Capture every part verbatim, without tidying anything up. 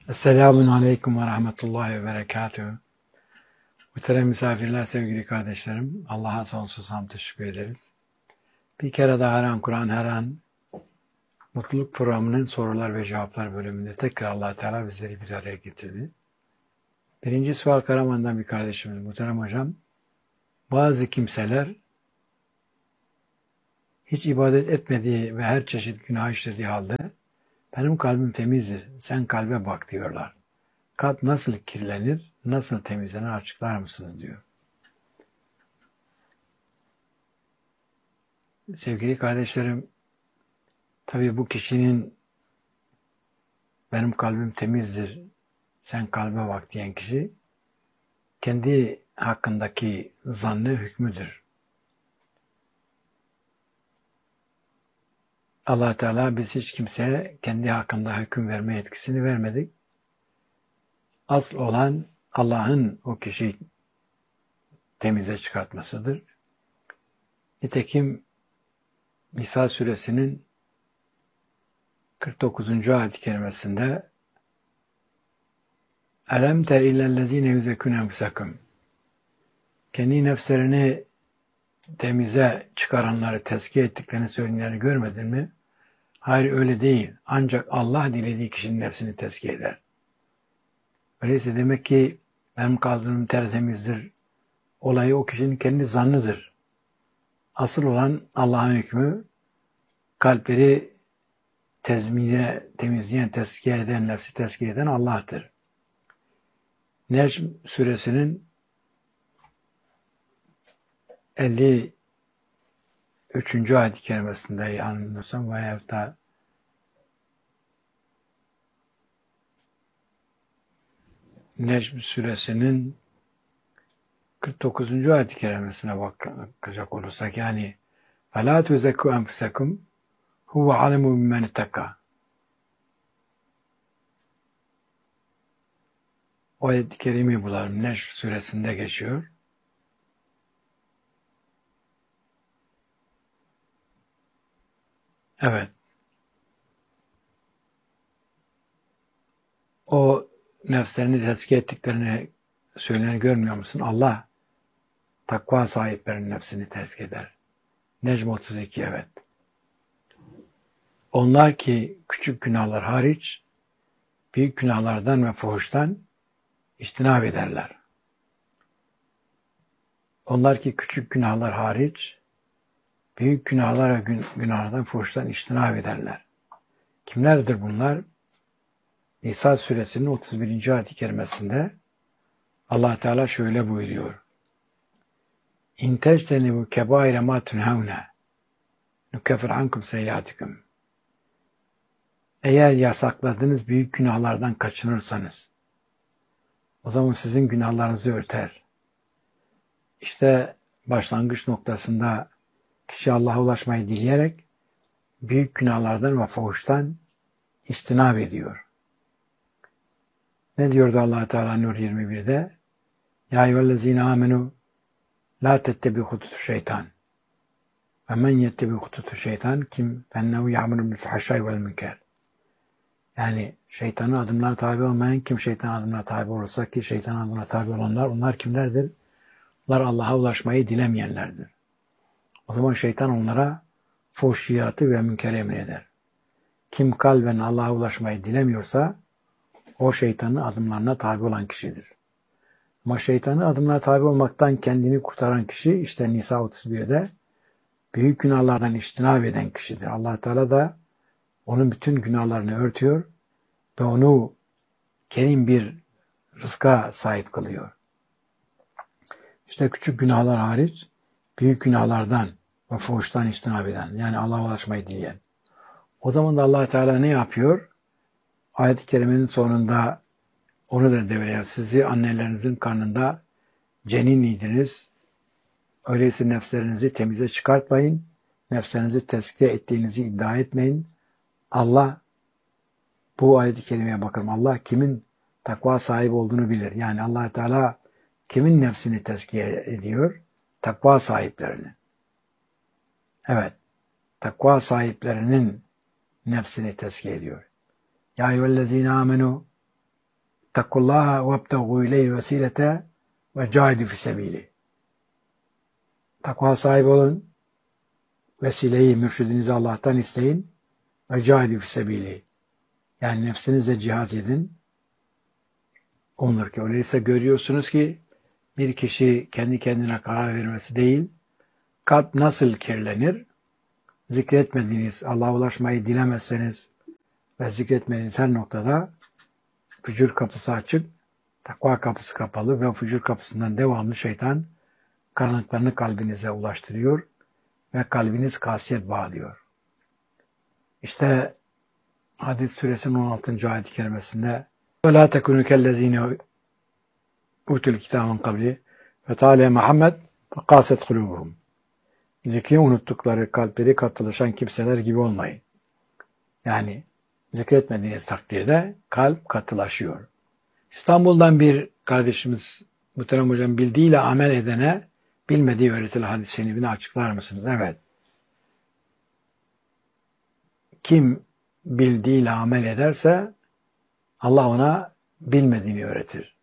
Esselamun Aleyküm ve Rahmetullahi ve Berekatühü. Muhterem misafirler, sevgili kardeşlerim, Allah'a sonsuz hamd teşekkür ederiz. Bir kere daha her an Kur'an, her an Mutluluk Programı'nın sorular ve cevaplar bölümünde tekrar Allah Teala bizleri bir araya getirdi. Birinci sual Karaman'dan bir kardeşimiz, muhterem hocam, bazı kimseler hiç ibadet etmediği ve her çeşit günah işlediği halde benim kalbim temizdir, sen kalbe bak diyorlar. Kalp nasıl kirlenir, nasıl temizlenir açıklar mısınız diyor. Sevgili kardeşlerim, tabii bu kişinin benim kalbim temizdir, sen kalbe bak diyen kişi kendi hakkındaki zannı hükmüdür. Allah Teala biz hiç kimseye kendi hakkında hüküm verme yetkisini vermedik. Asıl olan Allah'ın o kişiyi temize çıkartmasıdır. Nitekim Nisa suresinin kırk dokuzuncu ayet-i kerimesinde Elem ter illellezine yüzekûn enfusakum. Kendi nefslerini temize çıkaranları, tezkiye ettiklerini söyleyenleri görmedin mi? Hayır, öyle değil. Ancak Allah dilediği kişinin nefsini tezkiye eder. Öyleyse demek ki benim kalbim tertemizdir. Olayı o kişinin kendi zannıdır. Asıl olan Allah'ın hükmü, kalpleri tezmiye, temizleyen, tezkiye eden, nefsi tezkiye eden Allah'tır. Necm suresinin elli üçüncü ayet-i kerimesinde yanılmıyorsam veyahut da Necm suresinin kırk dokuzuncu ayet-i kerimesine bakacak olursak, yani فَلَا تُزَكُّوا أَنْفُسَكُمْ هُوَ عَلَمُ بِمَنِ اتَّقَى. O ayet-i kerimeyi bulalım. Necm suresinde geçiyor. Evet. O nefslerini tezkiye ettiklerini söyleyen görmüyor musun? Allah takva sahiplerinin nefsini tezkiye eder. Necm otuz iki, evet. Onlar ki küçük günahlar hariç büyük günahlardan ve fuhuştan içtinab ederler. Onlar ki küçük günahlar hariç büyük günahlar ve gün, günahlardan fuhuştan içtinab ederler. Kimlerdir bunlar? Nisa suresinin otuz birinci ayet-i kerimesinde Allah Teala şöyle buyuruyor. İn tectenibu kebaire ma tunhavne nukeffir ankum seyyiatikum. Eğer yasakladığınız büyük günahlardan kaçınırsanız o zaman sizin günahlarınızı örter. İşte başlangıç noktasında kişi Allah'a ulaşmayı dileyerek büyük günahlardan ve fuhuştan içtinab ediyor. Ne diyordu Allah Teala Nur yirmi birde? Ya eyyühellezine amenu la tettebi hututu şeytan. Ve men yettebi hututu şeytan kim fennehu ya'muru bil fahşai vel münker. Yani şeytanın adımlarına tabi olmayan kim şeytanın adımlarına tabi olursa, ki şeytanın adımlarına tabi olanlar, onlar kimlerdir? Onlar Allah'a ulaşmayı dilemeyenlerdir. O zaman şeytan onlara fuhşiyatı ve münkeri emreder. Kim kalben Allah'a ulaşmayı dilemiyorsa o şeytanın adımlarına tabi olan kişidir. Ama şeytanın adımlarına tabi olmaktan kendini kurtaran kişi işte Nisa otuz birde büyük günahlardan içtinab eden kişidir. Allah Teala da onun bütün günahlarını örtüyor ve onu kerim bir rızka sahip kılıyor. İşte küçük günahlar hariç büyük günahlardan ve fuhuştan içtinab eden, yani Allah'a ulaşmayı dileyen. O zaman da Allah Teala ne yapıyor? Ayet-i kerimenin sonunda onu da devreye, sizi annelerinizin karnında ceniniydiniz. Öyleyse nefslerinizi temize çıkartmayın. Nefslerinizi tezkiye ettiğinizi iddia etmeyin. Allah, bu ayet-i kerimeye bakalım. Allah kimin takva sahibi olduğunu bilir. Yani Allah Teala kimin nefsini tezkiye ediyor? Takva sahiplerini. Evet, takva sahiplerinin nefsini tezkiye ediyor. Ya eyyühellezine amenu İttakullaha vebtegu ileyhil vesilete ve cahidu fisebili. Takva sahibi olun. Vesileyi, mürşidinizi Allah'tan isteyin. Ve cahidu fisebili. Yani nefsinizle cihat edin. Onur ki öyleyse görüyorsunuz ki bir kişi kendi kendine karar vermesi değil, kalp nasıl kirlenir? Zikretmediğiniz, Allah'a ulaşmayı dilemezseniz ve zikretmediğiniz her noktada fücur kapısı açık, takva kapısı kapalı ve fücur kapısından devamlı şeytan karanlıklarını kalbinize ulaştırıyor ve kalbiniz kasiyet bağlıyor. İşte Hadid suresinin on altıncı ayet-i kerimesinde وَلَا تَكُنُوا كَالَّذ۪ينَ اُوتُوا الْكِتَابَ مِنْ قَبْلِ فَتَعَالَى Muhammed فَقَاسَتْ قُلُوبُهُمْ. Zikri unuttukları kalpleri katılaşan kimseler gibi olmayın. Yani zikretmediğiniz takdirde kalp katılaşıyor. İstanbul'dan bir kardeşimiz muhterem hocam bildiğiyle amel edene bilmediği öğretilen hadis-i şerifini açıklar mısınız? Evet. Kim bildiğiyle amel ederse Allah ona bilmediğini öğretir.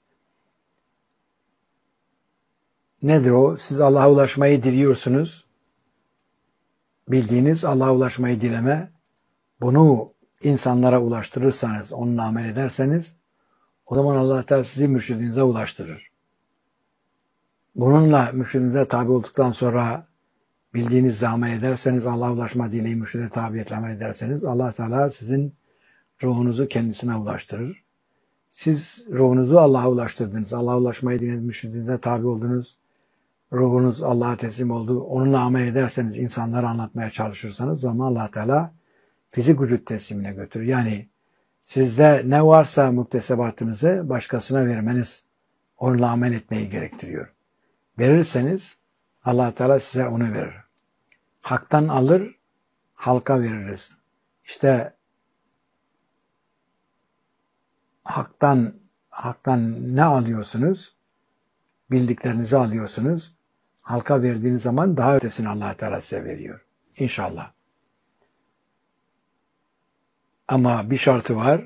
Nedir o? Siz Allah'a ulaşmayı diliyorsunuz. Bildiğiniz Allah'a ulaşmayı dileme. Bunu insanlara ulaştırırsanız, onunla amel ederseniz o zaman Allah Teala sizi mürşidinize ulaştırır. Bununla mürşidinize tabi olduktan sonra bildiğinizle amel ederseniz, Allah'a ulaşma dileği mürşide tabiyetle amel ederseniz Allah Teala sizin ruhunuzu kendisine ulaştırır. Siz ruhunuzu Allah'a ulaştırdınız. Allah'a ulaşmayı dinlediniz, mürşidinize tabi oldunuz. Ruhunuz Allah'a teslim oldu. Onunla amel ederseniz, insanlara anlatmaya çalışırsanız o zaman Allah Teala fizik vücut teslimine götürür. Yani sizde ne varsa muktesebatınızı başkasına vermeniz, onunla amel etmeyi gerektiriyor. Verirseniz Allah Teala size onu verir. Haktan alır, halka veririz. İşte haktan haktan ne alıyorsunuz? Bildiklerinizi alıyorsunuz. Halka verdiğiniz zaman daha ötesini Allah Teala size veriyor. İnşallah. Ama bir şartı var.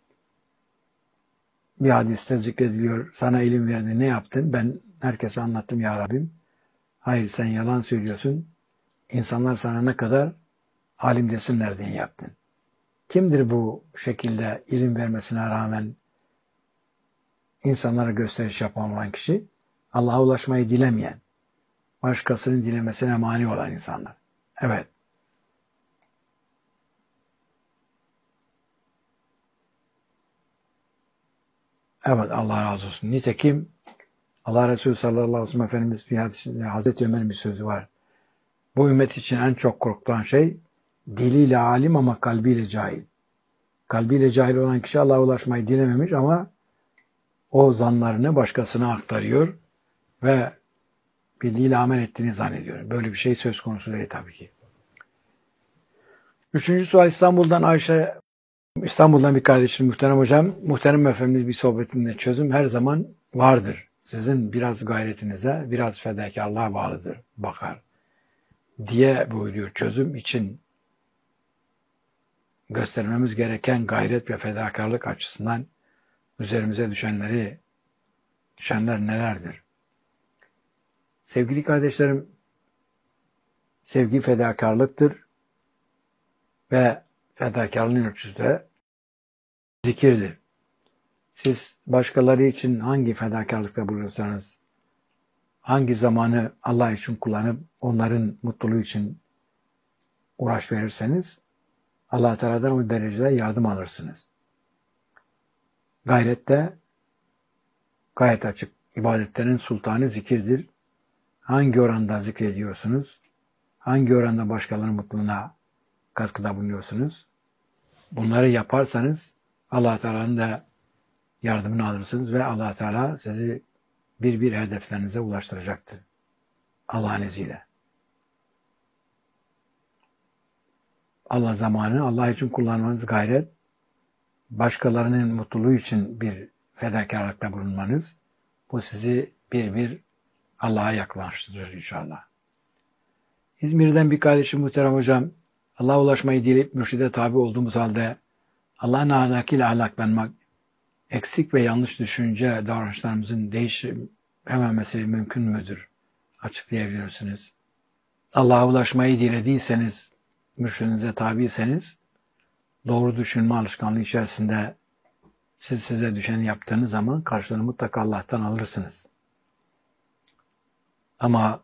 Bir hadiste zikrediliyor. Sana ilim verdi, ne yaptın? Ben herkese anlattım ya Rabbim. Hayır, sen yalan söylüyorsun. İnsanlar sana ne kadar alim desinler diye yaptın. Kimdir bu şekilde ilim vermesine rağmen insanlara gösteriş yapan olan kişi? Allah'a ulaşmayı dilemeyen, başkasının dilemesine mani olan insanlar. Evet. Evet, Allah razı olsun. Nitekim Allah Resulü sallallahu aleyhi ve sellem Efendimiz bir hadisinde Hazreti Ömer'in bir sözü var. Bu ümmet için en çok korkulan şey diliyle alim ama kalbiyle cahil. Kalbiyle cahil olan kişi Allah'a ulaşmayı dilememiş ama o zanlarını başkasına aktarıyor ve bildiğiyle amel ettiğini zannediyor. Böyle bir şey söz konusu değil tabii ki. Üçüncü sual İstanbul'dan Ayşe, İstanbul'dan bir kardeşim muhterem hocam. Muhterem efendimiz bir sohbetinde çözüm her zaman vardır. Sizin biraz gayretinize, biraz fedakarlığa bağlıdır, bakar diye buyuruyor. Çözüm için göstermemiz gereken gayret ve fedakarlık açısından üzerimize düşenleri, düşenler nelerdir? Sevgili kardeşlerim, sevgi fedakarlıktır ve fedakarlığın ölçüsü de zikirdir. Siz başkaları için hangi fedakarlıkta bulunursanız, hangi zamanı Allah için kullanıp onların mutluluğu için uğraş verirseniz, Allah Teala'dan o derecede yardım alırsınız. Gayrette gayet açık. İbadetlerin sultanı zikirdir. Hangi oranda zikrediyorsunuz? Hangi oranda başkalarının mutluluğuna katkıda bulunuyorsunuz? Bunları yaparsanız Allah Teala'nın da yardımını alırsınız ve Allah Teala sizi bir bir hedeflerinize ulaştıracaktır. Allah'ın izniyle. Allah zamanı Allah için kullanmanız gayret, başkalarının mutluluğu için bir fedakarlıkta bulunmanız, bu sizi bir bir Allah'a yaklaştırır inşallah. İzmir'den bir kardeşim muhterem hocam, Allah'a ulaşmayı dileyip mürşide tabi olduğumuz halde Allah'ın ahlakıyla ahlaklanmak, eksik ve yanlış düşünce davranışlarımızın değişmemesi mümkün müdür? Açıklayabilir misiniz? Allah'a ulaşmayı dilediyseniz, mürşidinize tabiyseniz, doğru düşünme alışkanlığı içerisinde siz size düşeni yaptığınız zaman karşılığını mutlaka Allah'tan alırsınız. Ama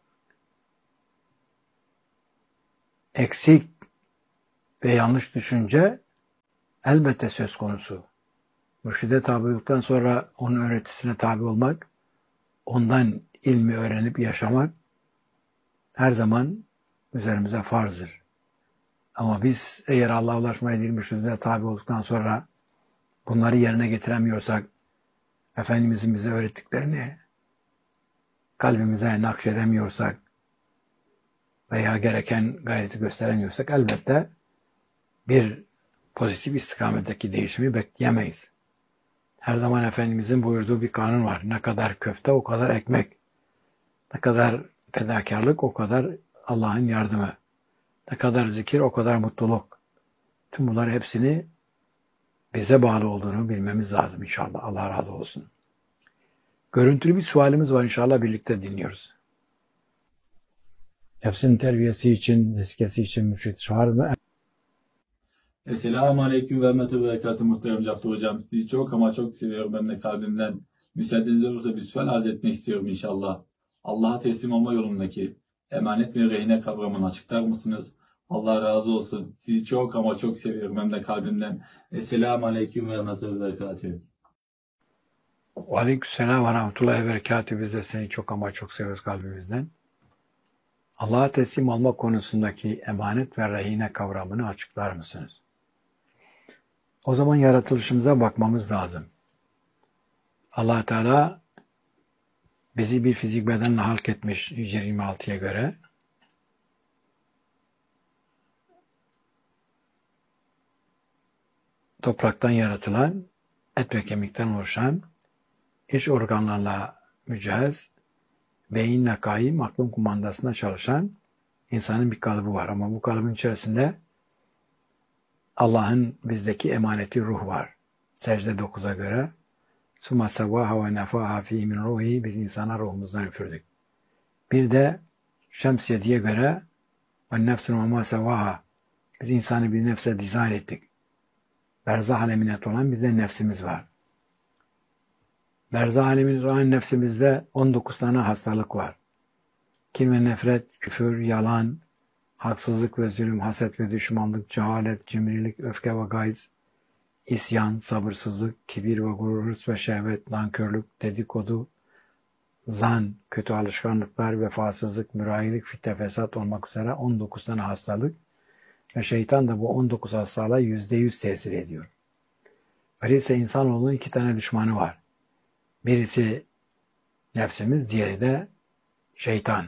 eksik ve yanlış düşünce elbette söz konusu. Mürşide tabi olduktan sonra onun öğretisine tabi olmak, ondan ilmi öğrenip yaşamak her zaman üzerimize farzdır. Ama biz eğer Allah'a ulaşmaya değil mürşide tabi olduktan sonra bunları yerine getiremiyorsak, Efendimizin bize öğrettiklerini kalbimize nakşedemiyorsak veya gereken gayreti gösteremiyorsak elbette bir pozitif istikametteki değişimi bekleyemeyiz. Her zaman Efendimizin buyurduğu bir kanun var. Ne kadar köfte o kadar ekmek. Ne kadar fedakarlık o kadar Allah'ın yardımı. Ne kadar zikir o kadar mutluluk. Tüm bunlar hepsini bize bağlı olduğunu bilmemiz lazım inşallah. Allah razı olsun. Görüntülü bir sualimiz var, inşallah birlikte dinliyoruz. Nefsin terbiyesi için, riskesi için mürşit var mı? Esselamu Aleyküm ve Rahmetü Berekatü muhterem Caftı Hocam. Sizi çok ama çok seviyorum ben de kalbimden. Müsaadeniz olursa bir sual arz etmek istiyorum inşallah. Allah'a teslim olma yolundaki emanet ve rehine kavramını açıklar mısınız? Allah razı olsun. Sizi çok ama çok seviyorum ben de kalbimden. Esselamu Aleyküm ve Rahmetü Berekatü. Aleykümselam ve Rahmetullahi ve Berekatü. Biz de seni çok ama çok seviyoruz kalbimizden. Allah'a teslim olma konusundaki emanet ve rehine kavramını açıklar mısınız? O zaman yaratılışımıza bakmamız lazım. Allah Teala bizi bir fizik bedenle halk etmiş Hicri yirmi altıya göre. Topraktan yaratılan, et ve kemikten oluşan, iç organlarla mücehhez, beyinle kaim, aklın kumandasında çalışan insanın bir kalıbı var. Ama bu kalıbın içerisinde Allah'ın bizdeki emaneti ruh var. Secde dokuza göre Suma sevvaha ve nefaha fî min ruhi, biz insana ruhumuzdan üfürdük. Bir de Şems yediye göre ve nefsin ve ma sevvaha, biz insanı bir nefse dizayn ettik. Berzah alemine olan bizde nefsimiz var. Berzah alemine olan nefsimizde on dokuz tane hastalık var. Kin ve nefret, küfür, yalan, haksızlık ve zulüm, haset ve düşmanlık, cehalet, cimrilik, öfke ve gayz, isyan, sabırsızlık, kibir ve gurur, hırs ve şehvet, nankörlük, dedikodu, zan, kötü alışkanlıklar, vefasızlık, mürahilik, fitne, fesat olmak üzere on dokuz tane hastalık ve şeytan da bu on dokuz hastalığa yüzde yüz tesir ediyor. Öyleyse insanoğlunun iki tane düşmanı var. Birisi nefsimiz, diğeri de şeytan.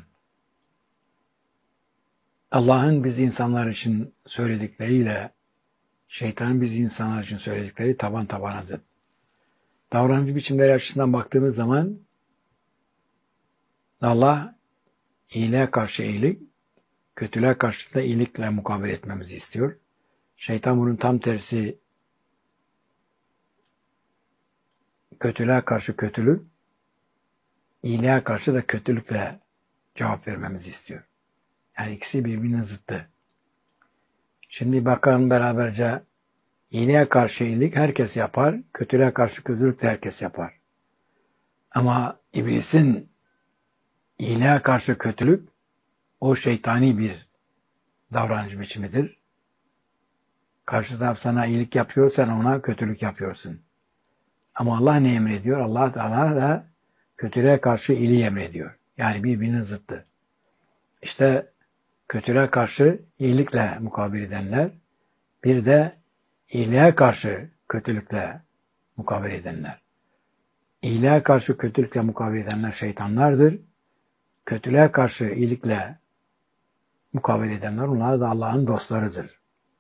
Allah'ın biz insanlar için söyledikleriyle şeytanın biz insanlar için söyledikleri taban tabana zıt. Davranış biçimleri açısından baktığımız zaman Allah iyiliğe karşı iyilik, kötülüğe karşı da iyilikle mukabele etmemizi istiyor. Şeytan bunun tam tersi, kötülüğe karşı kötülük, iyiliğe karşı da kötülükle cevap vermemizi istiyor. Yani ikisi birbirinin zıttı. Şimdi bakalım beraberce, iyiliğe karşı iyilik herkes yapar, kötülüğe karşı kötülük de herkes yapar. Ama iblisin iyiliğe karşı kötülük, o şeytani bir davranış biçimidir. Karşı taraf sana iyilik yapıyor, sen ona kötülük yapıyorsun. Ama Allah ne emrediyor? Allah Teala da kötülüğe karşı iyiliği emrediyor. Yani birbirinin zıttı. İşte kötülüğe karşı iyilikle mukabele edenler, bir de iyiliğe karşı kötülükle mukabele edenler. İyiliğe karşı kötülükle mukabele edenler şeytanlardır. Kötülüğe karşı iyilikle mukabele edenler, onlar da Allah'ın dostlarıdır.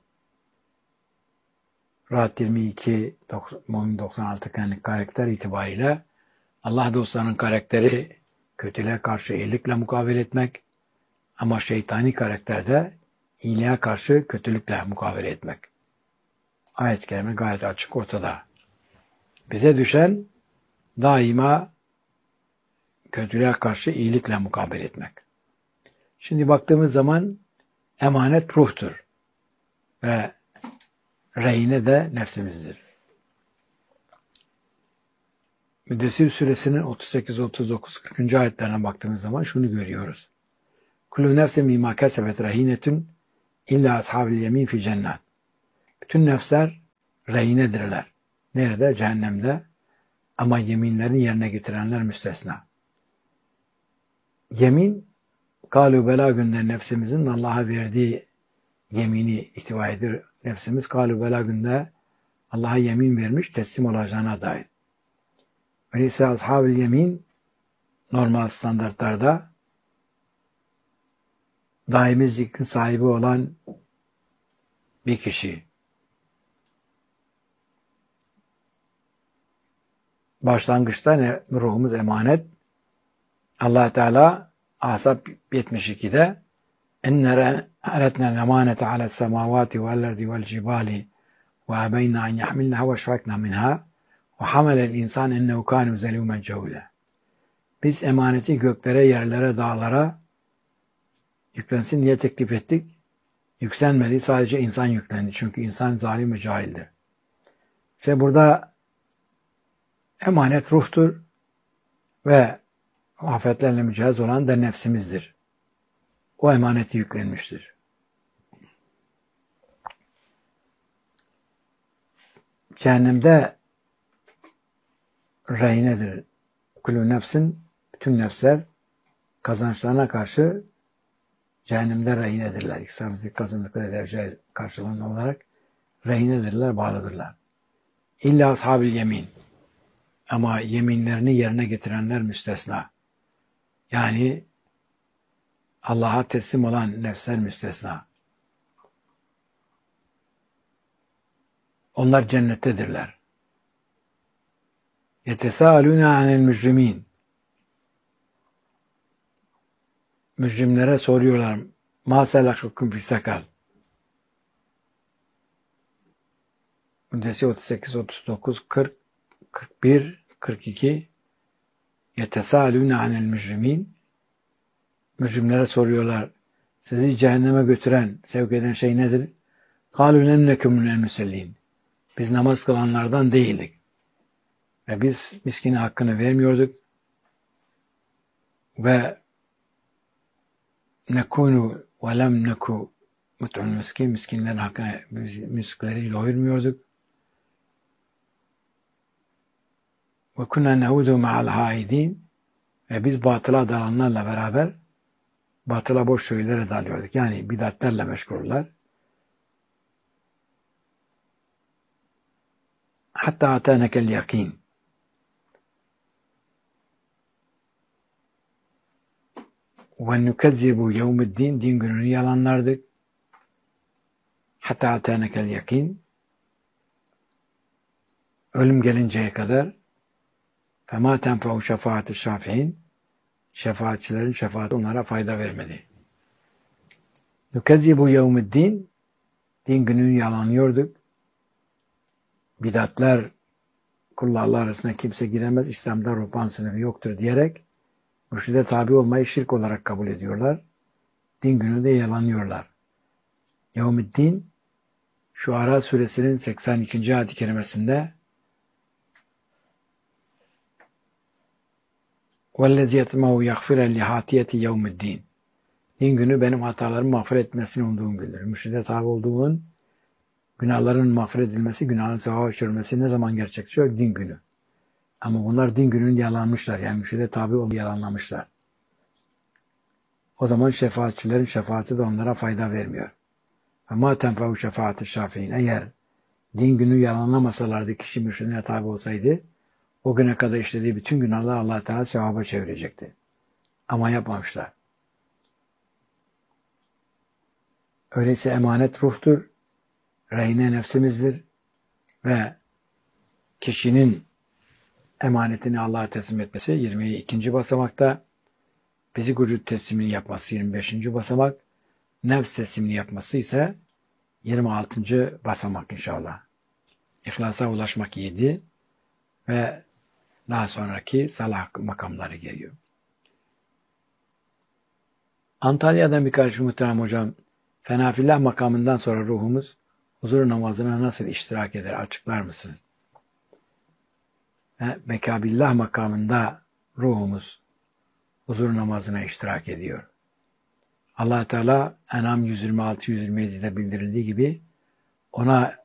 Rahat yirmi iki, Mümin doksan altı karakter itibariyle Allah dostlarının karakteri kötülüğe karşı iyilikle mukabele etmek, ama şeytani karakterde iyiliğe karşı kötülükle mukabele etmek. Ayet-i kerime gayet açık ortada. Bize düşen daima kötülüğe karşı iyilikle mukabele etmek. Şimdi baktığımız zaman emanet ruhtur ve rehine de nefsimizdir. Müddessir suresinin otuz sekiz, otuz dokuz, kırkıncı ayetlerine baktığımız zaman şunu görüyoruz. Kullu nefsin mimâ kesebet rehinetun illa ashabil yemin fi cennet. Bütün nefsler rehinedirler. Nerede? Cehennemde. Ama yeminlerini yerine getirenler müstesna. Yemin, kâlû belâ günde nefsimizin Allah'a verdiği yemini ihtiva ediyor. Nefsimiz kâlû belâ günde Allah'a yemin vermiş, teslim olacağına dair. Öyleyse ashab-ı yemin normal standartlarda daimi zikrin sahibi olan bir kişi. Başlangıçta ne? Ruhumuz emanet. Allah Teala Ahzab yetmiş ikide ennere aletnel emanete alet semavati vel erdi vel cibali ve abeyna en yahmilnaha ve şfakna minha ve hamelel insan ennehu kânu zelûmen cehûle. Biz emaneti göklere, yerlere, dağlara yüklensin diye teklif ettik. Yükselmedi. Sadece insan yüklendi. Çünkü insan zalim ve cahildir. İşte burada emanet ruhtur ve afetlerle mücehhez olan da nefsimizdir. O emaneti yüklenmiştir. Cehennemde rehinedir. Kulü nefsin, bütün nefsler kazançlarına karşı cehennemde rehinedirler. İktisadi kazandıkları derece karşılığında olarak rehinedirler, bağlıdırlar. İlla ashabil yemin. Ama yeminlerini yerine getirenler müstesna. Yani Allah'a teslim olan nefsler müstesna. Onlar cennettedirler. Yetesâalûne anil mücrimin. Mücrimlere soruyorlar. Mâ selâkıkum fî-sekâr. Müddessir otuz sekiz, otuz dokuz, kırk, kırk bir, kırk iki. Yetesâalûne anil mücrimin. Mücrimlere soruyorlar. Sizi cehenneme götüren, sevk eden şey nedir? قَالُوا لَمْ نَكُمْ مِنَ الْمُسَلِّينَ. Biz namaz kılanlardan değildik. Ve biz miskine hakkını vermiyorduk. Ve nekunu ve lem neku mut'un miskin, miskinlerin hakkını miskinleriyle doyurmuyorduk. Ve kunna nehudu ma'al haidin. Ve biz batıla dalanlarla beraber batıla boş şeylere dalıyorduk. Yani bidatlerle meşgullar. Hatta atanekel yakin. Ve nükezzibu yevmiddin. Din gününü yalanlardık. Hatta atanekel yakin. Ölüm gelinceye kadar فَمَا تَنْفَعُ شَفَاعَةِ الشَّافِعِينَ. Şefaatçilerin şefaati onlara fayda vermedi. Nükezzibu yevmiddin. Din gününü yalanlıyorduk. Bidatler kullarla arasında kimse giremez. İslam'da ruhban sınıfı yoktur diyerek mürşide tabi olmayı şirk olarak kabul ediyorlar. Din günü de yalanlıyorlar. Yevmiddin Şuara suresinin seksen ikinci ayet-i kerimesinde وَالَّذِي يَتْمَعُ يَغْفِرَ لِحَاتِيَةِ يَوْمِ الدِّينِ. Din günü benim hatalarımı mağfiret etmesini umduğum gündür. Mürşide tabi olduğumun günahların mağfiret edilmesi, günahın sevaba düşürülmesi ne zaman gerçekleşiyor? Din günü. Ama bunlar din gününü yalanmışlar. Yani mürşide tabi olmayı yalanlamışlar. O zaman şefaatçilerin şefaati de onlara fayda vermiyor. Ama tenfe'u şefaati şafiin. Eğer din günü yalanlamasalardı, kişi mürşidine tabi olsaydı, o güne kadar işlediği bütün günahlar Allah Teala sevaba çevirecekti. Ama yapmamışlar. Öyleyse emanet ruhtur, rehine nefsimizdir ve kişinin emanetini Allah'a teslim etmesi yirmi ikinci basamakta, fizik vücut teslimini yapması yirmi beşinci basamak, nefs teslimini yapması ise yirmi altıncı basamak inşallah. İhlasa ulaşmak yedi, ve daha sonraki salah makamları geliyor. Antalya'dan bir kardeşim muhterem hocam, fenafillah makamından sonra ruhumuz huzur namazına nasıl iştirak eder? Açıklar mısın? Bekabillah makamında ruhumuz huzur namazına iştirak ediyor. Allah Teala En'am yüz yirmi altı yüz yirmi yedi'de bildirildiği gibi ona